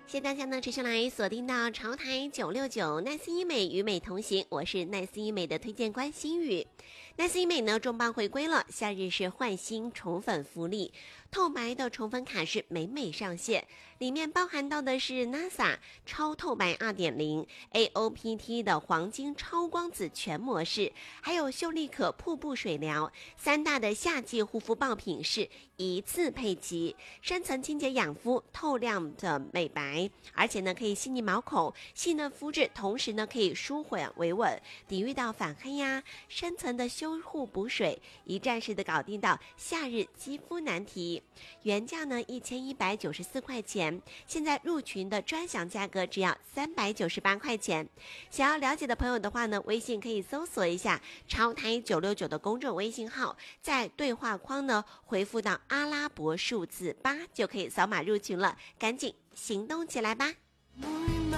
谢谢大家呢持续来锁定到潮台969奈斯医美与美同行，我是奈斯医美的推荐官心宇。奈斯医美呢重磅回归了，夏日是焕新宠粉福利，透白的宠粉卡是美美上线，里面包含到的是 NASA 超透白 2.0 AOPT 的黄金超光子全模式，还有秀丽可瀑布水疗，3大的夏季护肤爆品是一次配齐，深层清洁养肤，透亮的美白，而且呢可以细腻毛孔，细嫩肤质，同时呢可以舒缓维稳，抵御到反黑呀，深层的修护补水，一站式的搞定到夏日肌肤难题。原价呢1194块钱，现在入群的专享价格只要398块钱。想要了解的朋友的话呢，微信可以搜索一下潮台969的公众微信号，在对话框呢回复到阿拉伯数字8就可以扫码入群了，赶紧行动起来吧。